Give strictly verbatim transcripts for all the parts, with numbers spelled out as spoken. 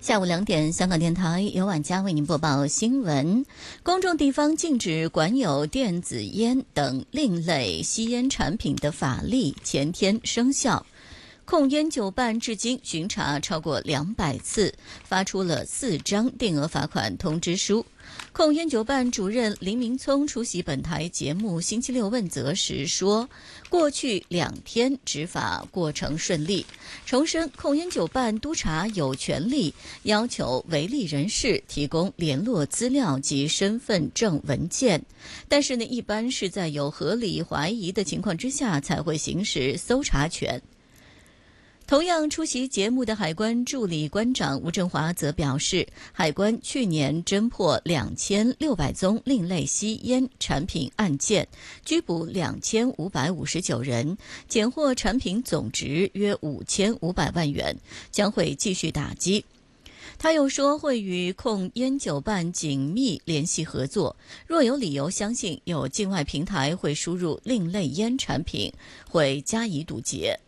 下午两点，香港电台由晚佳为您播报新闻。公众地方禁止管有电子烟等另类吸烟产品的法例前天生效。控烟酒办至今巡查超过两百次，发出了四张定额罚款通知书。控烟酒办主任林明聪出席本台节目星期六问责时说，过去两天执法过程顺利，重申控烟酒办督察有权利要求违例人士提供联络资料及身份证文件，但是呢，一般是在有合理怀疑的情况之下才会行使搜查权。同样出席节目的海关助理关长吴振华则表示，海关去年侦破两千六百宗另类吸烟产品案件，拘捕两千五百五十九人，检获产品总值约五千五百万元，将会继续打击。他又说，会与控烟酒办紧密联系合作，若有理由相信有境外平台会输入另类烟产品，会加以堵截。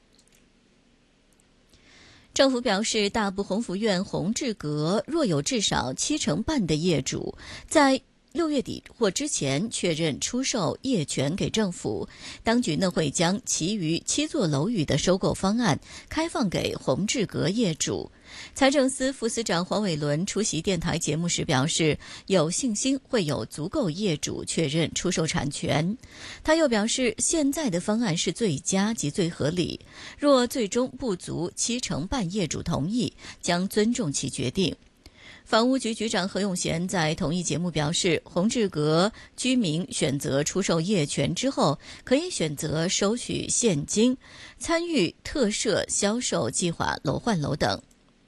政府表示，大埔鸿福苑鸿志阁若有至少七成半的业主在六月底或之前确认出售业权给政府，当局呢会将其余七座楼宇的收购方案开放给鸿志阁业主。财政司副司长黄伟伦出席电台节目时表示，有信心会有足够业主确认出售产权。他又表示，现在的方案是最佳及最合理，若最终不足七成半业主同意，将尊重其决定。房屋局局长何永贤在同一节目表示，鸿志阁居民选择出售业权之后，可以选择收取现金，参与特设销售计划楼换楼等。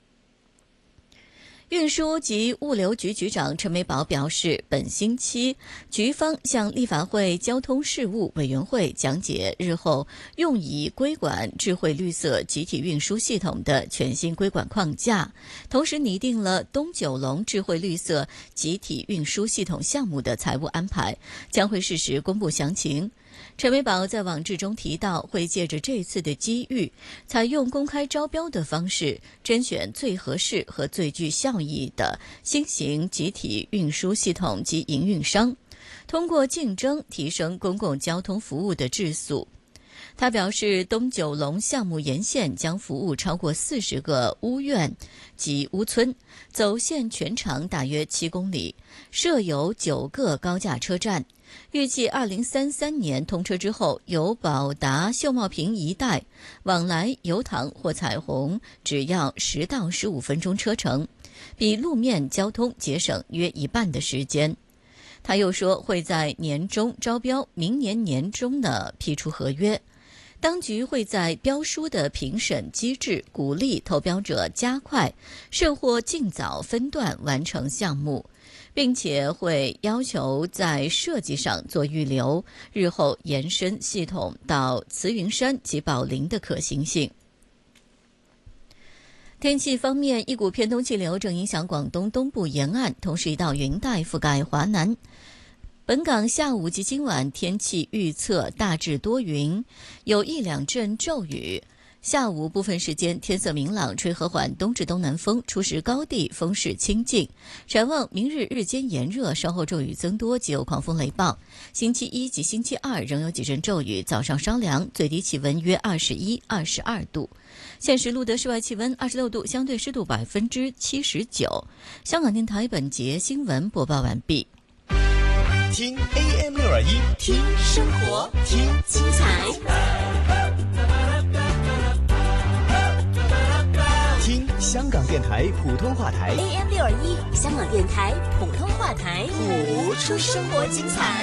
运输及物流局局长陈美宝表示，本星期局方向立法会交通事务委员会讲解日后用以规管智慧绿色集体运输系统的全新规管框架，同时拟定了东九龙智慧绿色集体运输系统项目的财务安排，将会适时公布详情。陈美宝在网志中提到，会借着这次的机遇，采用公开招标的方式，甄选最合适和最具效益的新型集体运输系统及营运商，通过竞争提升公共交通服务的质素。他表示，东九龙项目沿线将服务超过四十个屋苑及屋村，走线全长大约七公里，设有九个高架车站。预计二零三三年通车之后，由宝达秀茂坪一带往来油塘或彩虹只要十到十五分钟车程，比路面交通节省约一半的时间。他又说，会在年中招标，明年年中呢批出合约。当局会在标书的评审机制鼓励投标者加快甚或尽早分段完成项目，并且会要求在设计上做预留，日后延伸系统到慈云山及宝林的可行性。天气方面，一股偏东气流正影响广东东部沿岸，同时一道云带覆盖华南。本港下午及今晚天气预测大致多云，有一两阵骤雨。下午部分时间天色明朗，吹和缓东至东南风，初时高地风势清劲。展望明日日间炎热，稍后骤雨增多及有狂风雷暴。星期一及星期二仍有几阵骤雨，早上稍凉，最低气温约二十一、二十二度。现时录得室外气温二十六度，相对湿度百分之七十九。香港电台本节新闻播报完毕。 听 A M 六二一， 听生活，听精彩， 听香港电台普通话台 A M 六二一，香港电台普通话台， 谱出生活精彩。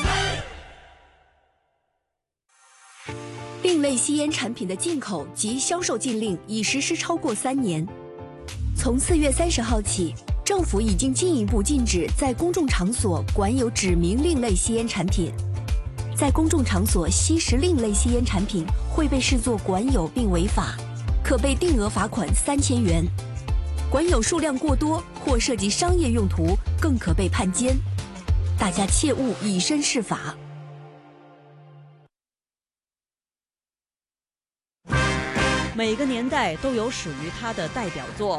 另类吸烟产品的进口及销售禁令已实施超过三年，从四月三十号起，政府已经进一步禁止在公众场所管有指明另类吸烟产品。在公众场所吸食另类吸烟产品会被视作管有并违法，可被定额罚款三千元。管有数量过多或涉及商业用途，更可被判监。大家切勿以身试法。 每个年代都有属于它的代表作。